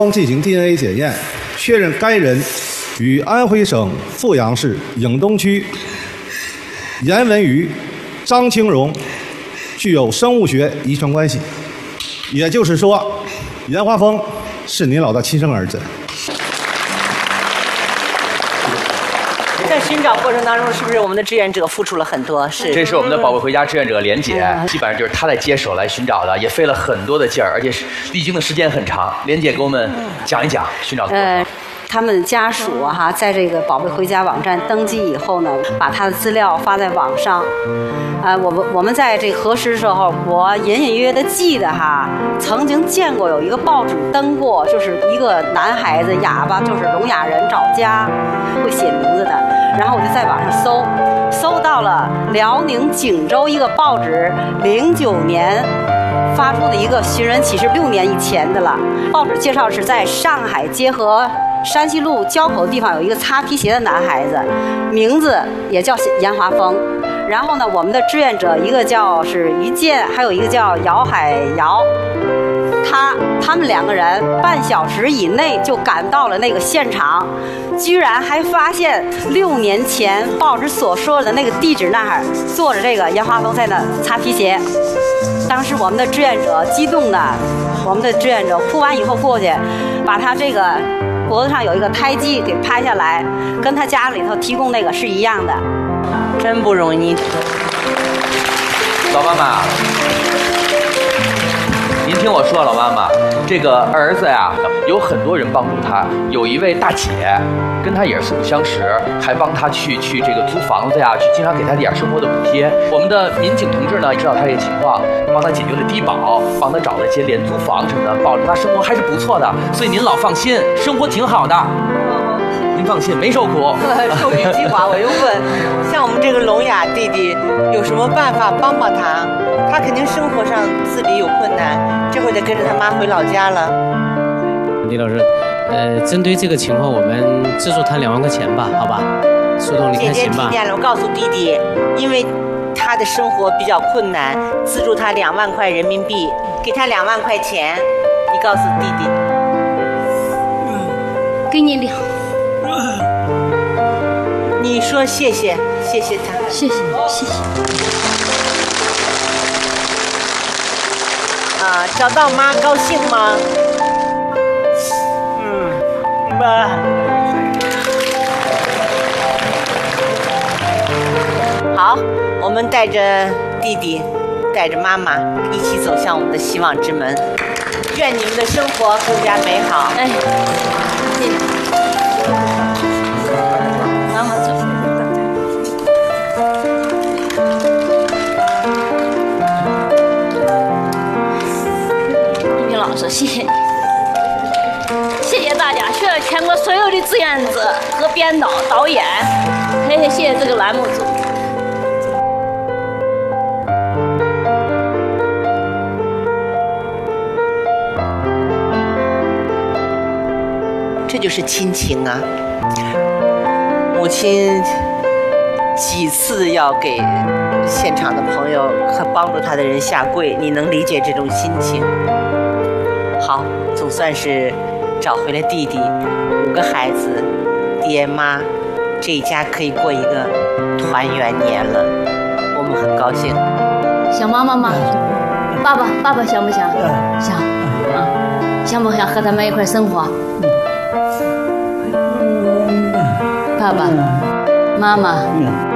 进行 DNA 检验，确认该人与安徽省阜阳市颍东区严文瑜、张清荣具有生物学遗传关系，也就是说，严华峰是您老的亲生儿子。 在寻找过程当中，是不是我们的志愿者付出了很多？是， 这是我们的宝贝回家志愿者莲姐，基本上就是她来接手来寻找的，也费了很多的劲儿，而且是历经的时间很长。莲姐给我们讲一讲寻找的过程。 他们家属在这个宝贝回家网站登记以后呢，把他的资料发在网上。我们在这个核实的时候，我隐隐约约的记得曾经见过有一个报纸登过，就是一个男孩子哑巴，就是聋哑人找家，会写名字的。然后我就在网上搜到了辽宁锦州一个报纸09年发出的一个寻人启事，6年以前的了。报纸介绍是在上海街和山西路交口的地方有一个擦皮鞋的男孩子，名字也叫严华峰。然后呢，我们的志愿者一个叫于健，还有一个叫姚海瑶，他们2个人半小时以内就赶到了那个现场，居然还发现6年前报纸所说的那个地址那儿坐着这个严华峰在那擦皮鞋。当时我们的志愿者激动的，我们的志愿者哭完以后过去，把他这个脖子上有一个胎记给拍下来，跟他家里头提供那个是一样的，真不容易。 老妈妈，您听我说，老妈妈，这个儿子呀，有很多人帮助他，有一位大姐跟他也是素不相识，还帮他去这个租房子呀，去经常给他点生活的补贴。我们的民警同志呢，知道他这个情况，帮他解决了低保，帮他找了一些廉租房什么的，保证他生活还是不错的。所以您老放心，生活挺好的。您放心，没受苦。 受益计划，我又问，像我们这个聋哑弟弟，有什么办法帮他？他肯定生活上自理有困难，这回得跟着他妈回老家了。 李老师，针对这个情况，我们资助他2万块钱吧，好吧？苏东，你看行吧？姐姐听见了， 我告诉弟弟，因为他的生活比较困难，资助他2万块人民币，给他2万块钱，你告诉弟弟。 给你2。 你说谢谢，谢谢他， 谢谢谢谢。 找到妈高兴吗？妈。好，我们带着弟弟，带着妈妈一起走向我们的希望之门。愿你们的生活更加美好。 哎，谢谢。妈妈走。李老师，谢谢你，谢谢大家，谢谢全国所有的志愿者和编导、导演，谢谢这个栏目组。 这就是亲情啊！母亲几次要给现场的朋友和帮助他的人下跪，你能理解这种心情？好，总算是找回了弟弟，5个孩子，爹妈，这一家可以过一个团圆年了，我们很高兴。 想妈妈吗？爸爸想不想？想啊，想不想和他们一块生活？爸爸妈妈